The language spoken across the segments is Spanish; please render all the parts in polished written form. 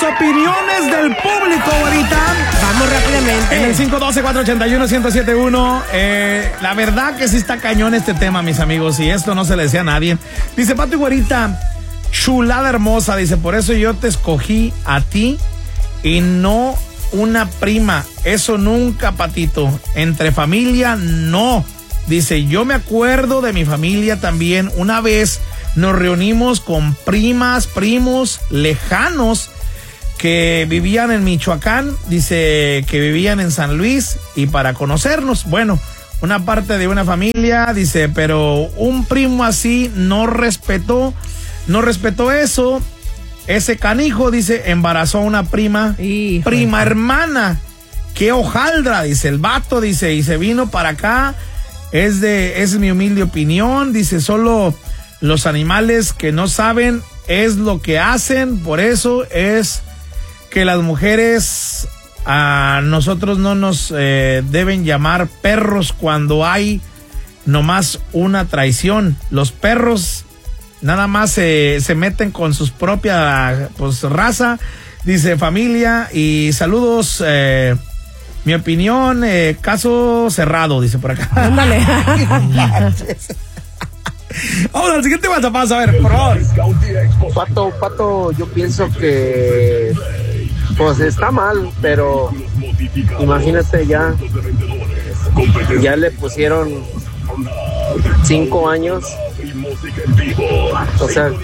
opiniones del público ahorita. Vamos rápidamente. En el 512-481-1071. La verdad que sí está cañón este tema, mis amigos, y esto no se le decía a nadie. Dice Pato y Güerita, chulada hermosa, dice, por eso yo te escogí a ti y no una prima. Eso nunca, Patito. Entre familia, no. Dice, yo me acuerdo de mi familia también. Una vez nos reunimos con primas, primos lejanos que vivían en Michoacán, dice que vivían en San Luis, y para conocernos, bueno, una parte de una familia, dice, pero un primo así no respetó eso, ese canijo, dice, embarazó a una prima, prima hermana, qué hojaldra, dice el vato, dice, y se vino para acá, es mi humilde opinión, dice, solo los animales que no saben es lo que hacen, por eso es que las mujeres a nosotros no nos deben llamar perros cuando hay nomás una traición. Los perros nada más se meten con sus propias raza, dice familia, y saludos, mi opinión, caso cerrado, dice por acá. Ándale. Vamos al siguiente WhatsApp, a ver, por favor. Pato, yo pienso que pues está mal, pero imagínate, ya le pusieron 5 años. O sea,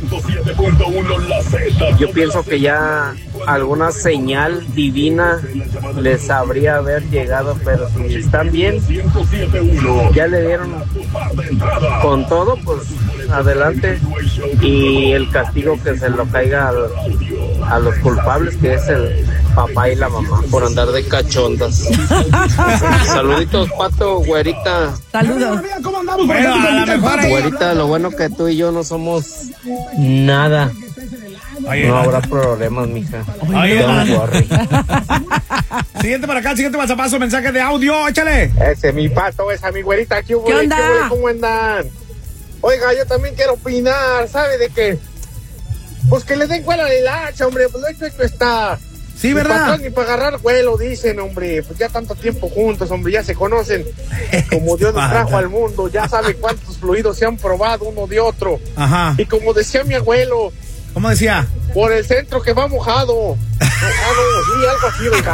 yo pienso que ya alguna señal divina les habría haber llegado, pero si están bien, ya le dieron con todo, pues adelante, y el castigo que se lo caiga a los culpables, que es el papá y la mamá, por andar de cachondas. Saluditos, Pato, Güerita. Saludos. Güerita, lo bueno que tú y yo no somos nada. No habrá problemas, mija. Don't worry. Siguiente para acá, siguiente WhatsApp, mensaje de audio, échale. Ese es mi Pato, esa es mi Güerita. ¿Qué onda? ¿Cómo andan? Oiga, yo también quiero opinar, ¿sabe de qué? Pues que le den cuela al hacha, hombre, pues esto está. Sí, ¿verdad? Ni para agarrar vuelo, dicen, hombre, pues ya tanto tiempo juntos, hombre, ya se conocen como Dios nos trajo al mundo, ya sabe cuántos fluidos se han probado uno de otro. Ajá. Y como decía mi abuelo, ¿cómo decía? Por el centro que va mojado. Sí, algo así, oiga.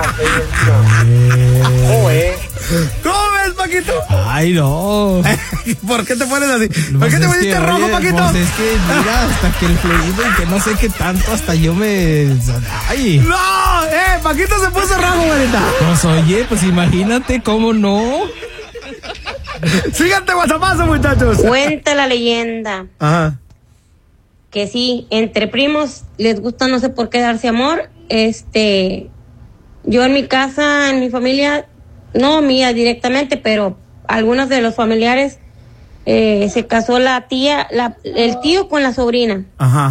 ¿Cómo ves, Paquito? Ay, no. ¿Por qué te pones así? No, ¿Por qué te pues pusiste rojo, oye, Paquito? Pues es que, mira, hasta que el fluido y que no sé qué tanto, hasta yo me... Ay. ¡No! Paquito se puso rojo, güerita. Pues oye, pues imagínate cómo no. Síganse WhatsApp, muchachos. Cuenta la leyenda. Ajá. Que sí, entre primos les gusta no sé por qué darse amor. Yo en mi casa, en mi familia, no mía directamente, pero algunos de los familiares, se casó la tía, el tío con la sobrina. Ajá.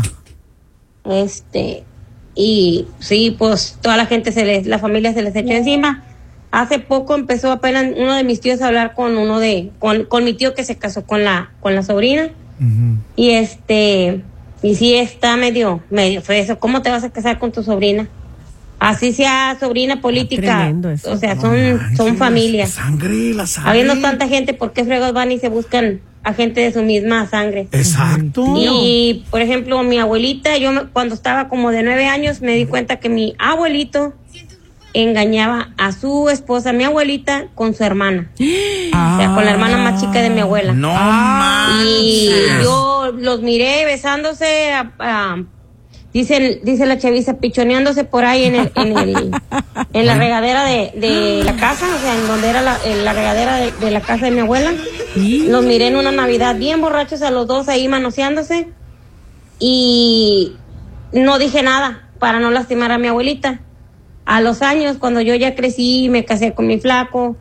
Y sí, pues toda la gente la familia se les echó encima. Hace poco empezó apenas uno de mis tíos a hablar con con mi tío que se casó con la sobrina. Uh-huh. Y sí está medio feo eso. ¿Cómo te vas a casar con tu sobrina? Así sea sobrina política. Eso. O sea, son familias. La sangre. Habiendo tanta gente, ¿por qué fregos van y se buscan a gente de su misma sangre? Exacto. Y, por ejemplo, mi abuelita, cuando estaba como de 9 años, me di cuenta que mi abuelito engañaba a su esposa, mi abuelita, con su hermana. O sea, con la hermana más chica de mi abuela. No manches. Y yo los miré besándose, dice la chaviza, pichoneándose por ahí en la regadera de la casa, o sea, en donde era la regadera de la casa de mi abuela. Los miré en una Navidad bien borrachos a los dos ahí manoseándose, y no dije nada para no lastimar a mi abuelita. A los años, cuando yo ya crecí, me casé con mi flaco,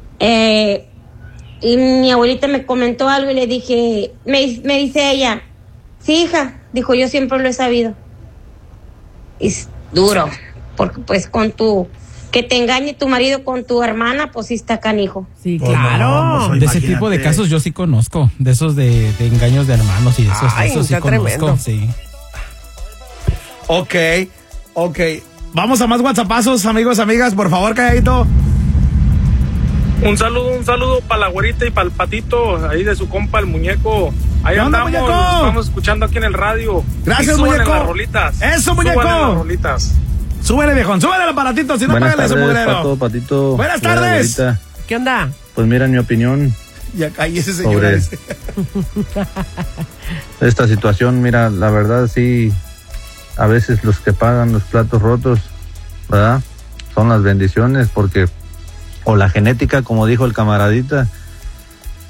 y mi abuelita me comentó algo y le dije, me dice ella, sí, hija, dijo, yo siempre lo he sabido. Es duro, porque pues que te engañe tu marido con tu hermana, pues sí está canijo. Sí, claro. No, de ese tipo de casos yo sí conozco, de esos de engaños de hermanos y de esos, Ay, sí está conozco, tremendo. sí. Ok. Ok, vamos a más WhatsAppazos, amigos, amigas, por favor, calladito. Un saludo para la güerita y para el patito, ahí de su compa, el muñeco. Ahí andamos, muñeco? nos estamos escuchando aquí en el radio. Gracias, y súbanle muñeco. las rolitas. Eso, muñeco. Súbanle las rolitas. Súbele, viejón, súbele el aparatito, si no, Buenas págale ese tardes, mugrero. Pato, Patito. Buenas tardes. Abuelita. ¿Qué onda? Pues mira, en mi opinión, Ya caí ese señor. Sobre- dice. esta situación, mira, la verdad sí, a veces los que pagan los platos rotos, ¿verdad? Son las bendiciones, porque, o la genética, como dijo el camaradita,